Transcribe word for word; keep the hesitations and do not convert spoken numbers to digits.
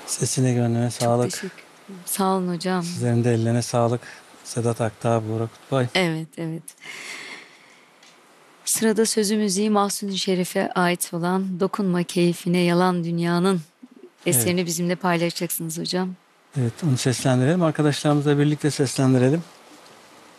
Sesine gönlüne Çok sağlık. teşekkür ederim. Sağ olun hocam. Sizlerin de ellerine sağlık. Sedat Aktağ, Buğra Kutbay. Evet, evet. Sırada sözü müziği Mahsuni Şerif'e ait olan Dokunma Keyfine Yalan Dünyanın Evet. eserini bizimle paylaşacaksınız hocam. Evet, onu seslendirelim. Arkadaşlarımızla birlikte seslendirelim.